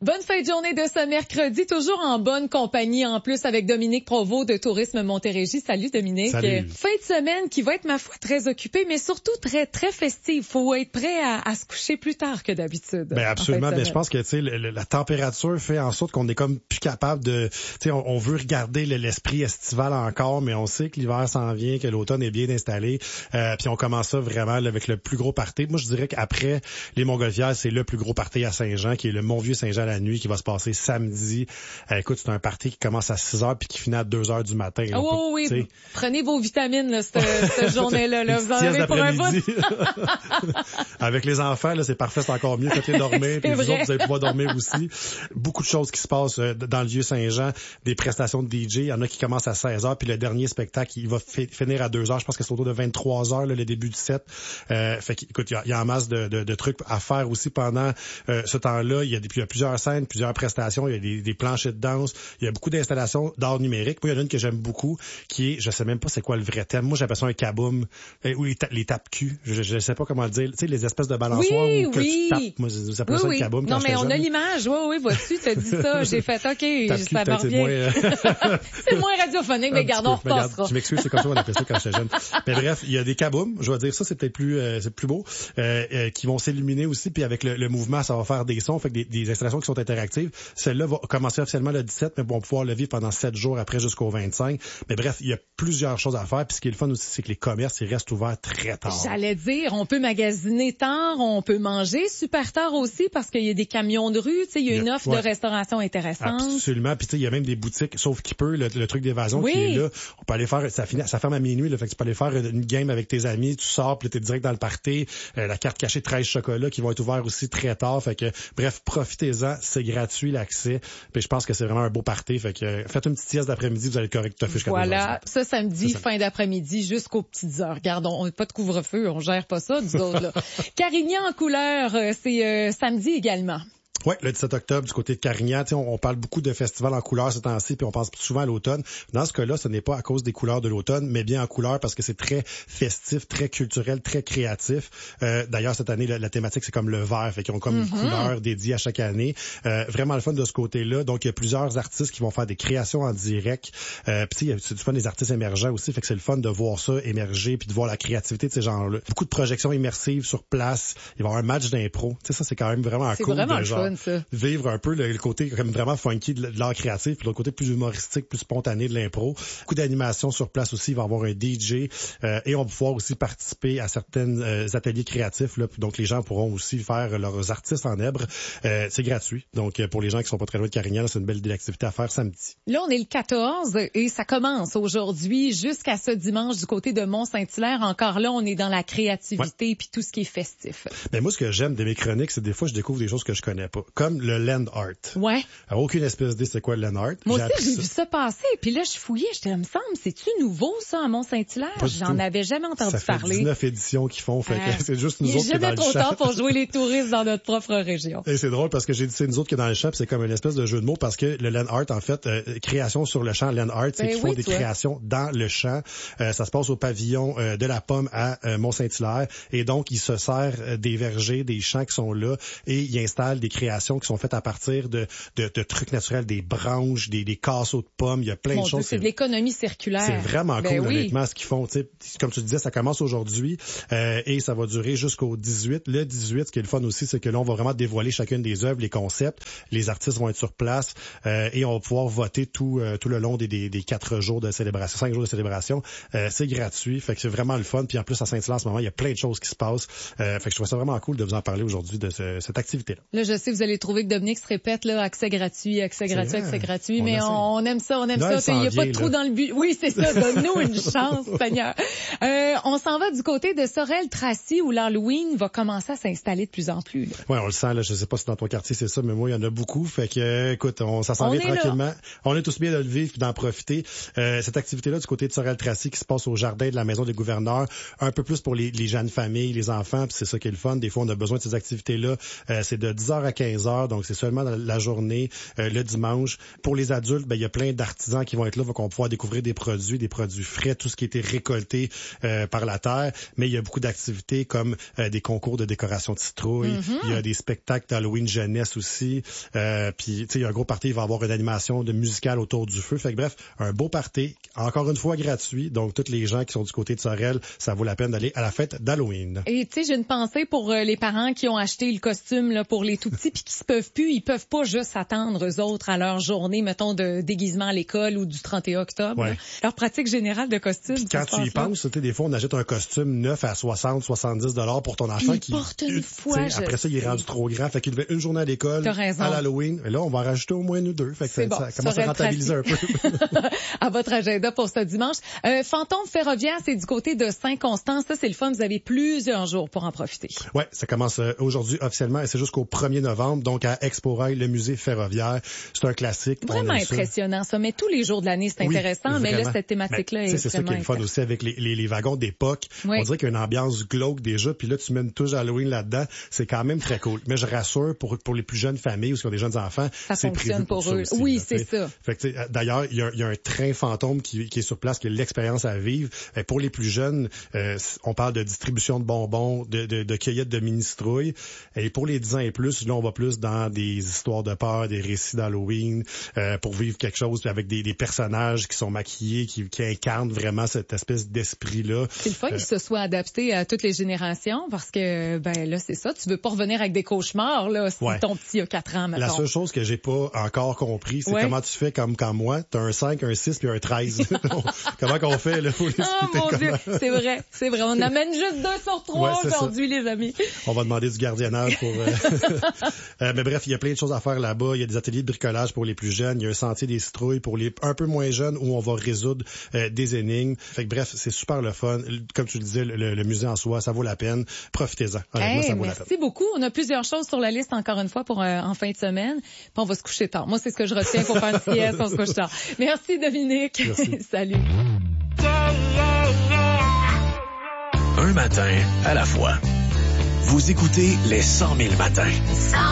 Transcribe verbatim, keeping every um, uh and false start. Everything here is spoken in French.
Bonne fin de journée de ce mercredi, toujours en bonne compagnie en plus avec Dominique Provost de Tourisme Montérégie. Salut Dominique. Salut. Fin de semaine qui va être ma foi très occupée, mais surtout très très festive. Faut être prêt à, à se coucher plus tard que d'habitude. Ben absolument. Ben je pense que tu sais la température fait en sorte qu'on est comme plus capable de, tu sais, on, on veut regarder l'esprit estival encore, mais on sait que l'hiver s'en vient, que l'automne est bien installé. Euh, puis on commence ça vraiment là, avec le plus gros party. Moi je dirais qu'après les Montgolfières, c'est le plus gros party à Saint-Jean, qui est le Mont-Vieux-Saint-Jean la nuit, qui va se passer samedi. Euh, écoute, c'est un party qui commence à six heures puis qui finit à deux heures du matin. Là, oh oui, peut, oui. Prenez vos vitamines là, cette, cette journée-là. Là. Vous en avez pour un bout. Avec les enfants, là, c'est parfait, c'est encore mieux. Faites-les dormir, puis vous autres, vous allez pouvoir dormir aussi. Beaucoup de choses qui se passent euh, dans le Vieux-Saint-Jean, des prestations de D J. Il y en a qui commencent à seize heures, puis le dernier spectacle, il va fi- finir à deux heures. Je pense que c'est autour de vingt-trois heures, là, le début du set. Euh, fait qu'écoute, il y a, il y a en masse de, de, de trucs à faire aussi pendant euh, ce temps-là. Il y, a des, il y a plusieurs scènes, plusieurs prestations, il y a des, des planchers de danse, il y a beaucoup d'installations d'art numérique. Moi, il y en a une que j'aime beaucoup, qui est, je sais même pas c'est quoi le vrai thème. Moi, j'appelle ça un kaboom, euh, ou les, ta- les tape-culs. Je, je sais pas comment le dire. Tu sais, les espèces de balançoires oui, où que oui. tu tapes. Moi, j'appelle oui, ça oui. le kaboom. Non, mais on jeune. a l'image. Oui, oui, vois-tu, t'as dit ça. J'ai fait, OK, ça va bien. Moins, euh... c'est moins radiophonique, mais regarde, on repassera. Je m'excuse, c'est comme ça qu'on appelle ça quand j'étais jeune. Mais bref, il y a des kabooms. Je vais dire ça, c'est peut-être plus, euh, c'est plus beau, euh, euh, qui vont s'illuminer aussi. Puis avec le, le mouvement, ça va faire des sons, fait que des, des installations qui sont interactives. Celle-là va commencer officiellement le dix-sept, mais vont pouvoir le vivre pendant sept jours après jusqu'au vingt-cinq. Mais bref, il y a plusieurs choses à faire. Puis ce qui est le fun aussi, c'est que les commerces, ils restent ouverts très tard. J'allais dire, on peut magasiner tard, on peut manger super tard aussi parce qu'il y a des camions de rue, tu sais, il y a une offre ouais. de restauration intéressante. Absolument. Puis tu sais, il y a même des boutiques, sauf qu'il peut, le, le truc d'évasion oui. qui est là. On peut aller faire, ça finit, ça ferme à minuit, là, fait que tu peux aller faire une game avec tes amis, tu sors, puis t'es direct dans le party. Euh, la carte cachée treize chocolats qui vont être ouverts aussi très tard. Fait que, bref, profitez-en, c'est gratuit l'accès. Puis je pense que c'est vraiment un beau party. Fait que euh, faites une petite sieste d'après-midi, vous allez être correct tout à fait jusqu'à voilà, ça samedi, fin d'après-midi, jusqu'aux petites heures. Regarde, on n'a pas de couvre-feu, on gère pas ça, nous autres, là. Carignan en couleur, c'est euh, samedi également. Oui, le dix-sept octobre, du côté de Carignan, on, on parle beaucoup de festivals en couleurs ce temps-ci, puis on pense souvent à l'automne. Dans ce cas-là, ce n'est pas à cause des couleurs de l'automne, mais bien en couleurs parce que c'est très festif, très culturel, très créatif. Euh, d'ailleurs, cette année, la, la thématique, c'est comme le vert, fait qu'ils ont comme mm-hmm. une couleur dédiée à chaque année. Euh, vraiment le fun de ce côté-là. Donc, il y a plusieurs artistes qui vont faire des créations en direct. Euh, puis, il y a c'est du fun des artistes émergents aussi, fait que c'est le fun de voir ça émerger, puis de voir la créativité de ces gens-là. Beaucoup de projections immersives sur place. Il va y avoir un match d'impro. Tu sais, ça, c'est quand même vraiment c'est cool. Vraiment de genre, ça. Vivre un peu le, le côté comme vraiment funky de l'art créatif, puis l'autre côté plus humoristique, plus spontané de l'impro. Beaucoup d'animation sur place aussi, il va y avoir un D J euh, et on va pouvoir aussi participer à certains euh, ateliers créatifs. Là, donc les gens pourront aussi faire leurs artistes en Èbre. Euh, c'est gratuit. Donc pour les gens qui sont pas très loin de Carignan, c'est une belle activité à faire samedi. Là, on est le quatorze et ça commence aujourd'hui jusqu'à ce dimanche du côté de Mont-Saint-Hilaire. Encore là, on est dans la créativité puis ouais. tout ce qui est festif. Ben moi, ce que j'aime de mes chroniques, c'est des fois je découvre des choses que je connais pas, comme le land art. Ouais. Alors, aucune espèce d'idée c'est quoi le land art. Moi j'ai aussi, j'ai ça. vu ça passer. Puis là, je fouillais, j'étais, me semble, c'est-tu nouveau, ça, à Mont-Saint-Hilaire? J'en tout. avais jamais entendu ça fait parler. dix-neuf éditions qu'ils font, fait ah. que c'est juste nous Il autres qui est jamais dans trop le champ. tard pour jouer les touristes dans notre propre région. Et c'est drôle parce que j'ai dit c'est nous autres qui est dans le champ, c'est comme une espèce de jeu de mots parce que le land art, en fait, euh, création sur le champ, land art, c'est ben qu'ils font oui, des toi. créations dans le champ. Euh, ça se passe au pavillon euh, de la Pomme à euh, Mont-Saint-Hilaire et donc il se sert euh, des vergers, des champs qui sont là et il installe des créations qui sont faites à partir de, de, de trucs naturels, des branches, des, des casseaux de pommes, il y a plein Mon de Dieu, choses. c'est de l'économie circulaire. C'est vraiment ben cool, oui. honnêtement, ce qu'ils font. T'sais, comme tu disais, ça commence aujourd'hui euh, et ça va durer jusqu'au dix-huit. Le dix-huit, ce qui est le fun aussi, c'est que là, on va vraiment dévoiler chacune des œuvres, les concepts. Les artistes vont être sur place euh, et on va pouvoir voter tout euh, tout le long des, des, des quatre jours de célébration, cinq jours de célébration. Euh, c'est gratuit, fait que c'est vraiment le fun. Puis en plus, à Saint-Hilaire, en ce moment, il y a plein de choses qui se passent. Euh, fait que je trouve ça vraiment cool de vous en parler aujourd'hui de ce, cette activité-là. Là, je sais, vous allez trouver que Dominique se répète, là, accès gratuit, accès gratuit, vrai. accès gratuit, On mais on, on aime ça, on aime Noël ça. Il n'y a pas de vient, trou là. dans le but. Oui, c'est ça, donne-nous une chance, Seigneur. Euh, on s'en va du côté de Sorel-Tracy où l'Halloween va commencer à s'installer de plus en plus. Là. Ouais, on le sent, là. Je sais pas si dans ton quartier c'est ça, mais moi, il y en a beaucoup. Fait que, écoute, on, ça s'en On vient est tranquillement. là. On est tous bien de le vivre et d'en profiter. Euh, cette activité-là du côté de Sorel-Tracy qui se passe au jardin de la Maison des gouverneurs, un peu plus pour les, les jeunes familles, les enfants, puis c'est ça qui est le fun. Des fois, on a besoin de ces activités-là. Euh, c'est de dix heures à quinze quinze heures, donc c'est seulement la, la journée, euh, le dimanche. Pour les adultes, ben il y a plein d'artisans qui vont être là, donc on va pouvoir découvrir des produits, des produits frais, tout ce qui a été récolté euh, par la terre. Mais il y a beaucoup d'activités comme euh, des concours de décoration de citrouilles, mm-hmm. il y a des spectacles d'Halloween jeunesse aussi. Euh, puis tu sais, il y a un gros party, il va y avoir une animation de musicale autour du feu. Fait que bref, un beau party, encore une fois gratuit. Donc tous les gens qui sont du côté de Sorel, ça vaut la peine d'aller à la fête d'Halloween. Et tu sais, j'ai une pensée pour euh, les parents qui ont acheté le costume là, pour les tout petits puis qui se peuvent plus, ils peuvent pas juste attendre eux autres à leur journée, mettons, de déguisement à l'école ou du trente et un octobre. Ouais. Leur pratique générale de costume. Puis quand tu y penses, tu sais, des fois, on achète un costume neuf à soixante, soixante-dix dollars pour ton enfant il qui porte une fois. Je... Après ça, il est rendu trop grand. Fait qu'il devait une journée à l'école, à l'Halloween. Et là, on va en rajouter au moins une ou deux. Fait que ça, bon, ça commence à rentabiliser un peu. À votre agenda pour ce dimanche. Euh, Fantôme ferroviaire, c'est du côté de Saint-Constant. Ça, c'est le fun. Vous avez plusieurs jours pour en profiter. Ouais, ça commence euh, aujourd'hui officiellement et c'est jusqu'au premier novembre. Donc, à Expo Rail, le musée ferroviaire. C'est un classique. Vraiment impressionnant, ça. Mais tous les jours de l'année, c'est oui, intéressant. Vraiment. Mais là, cette thématique-là ben, est c'est ça qui est le fun aussi avec les, les, les wagons d'époque. Oui. On dirait qu'il y a une ambiance glauque déjà. Puis là, tu mènes tout Halloween là-dedans. C'est quand même très cool. Mais je rassure, pour, pour les plus jeunes familles ou qui ont des jeunes enfants, ça c'est fonctionne prévu pour, pour eux. Ça aussi, oui, là, c'est ça. Fait que, d'ailleurs, il y a, il y a un train fantôme qui, qui est sur place, qui est l'expérience à vivre. Et pour les plus jeunes, euh, on parle de distribution de bonbons, de, de, de cueillette de mini-citrouilles. Et pour les dix ans et plus, là, on va plus dans des histoires de peur, des récits d'Halloween, euh, pour vivre quelque chose avec des, des personnages qui sont maquillés, qui, qui incarnent vraiment cette espèce d'esprit-là. C'est le fun euh, qu'il se soit adapté à toutes les générations parce que, ben là, c'est ça. Tu veux pas revenir avec des cauchemars, là, si ouais. ton petit a quatre ans, mettons. La seule chose que j'ai pas encore compris, c'est ouais. comment tu fais comme quand moi. T'as un cinq, un six puis un treize. Comment qu'on fait, là, pour les oh, mon comment... Dieu, c'est vrai, c'est vrai. On amène juste deux sur trois ouais, aujourd'hui, les amis. On va demander du gardiennage pour... Euh... euh, mais bref, il y a plein de choses à faire là-bas. Il y a des ateliers de bricolage pour les plus jeunes. Il y a un sentier des citrouilles pour les un peu moins jeunes où on va résoudre euh, des énigmes. Fait que bref, c'est super le fun. Comme tu le disais, le, le musée en soi, ça vaut la peine. Profitez-en. Honnêtement, hey, ça vaut merci la peine. beaucoup. On a plusieurs choses sur la liste encore une fois pour euh, en fin de semaine. Puis on va se coucher tard. Moi, c'est ce que je retiens pour faire une sieste. On se couche tard. Merci, Dominique. Merci. Salut. Un matin à la fois. Vous écoutez les cent mille matins.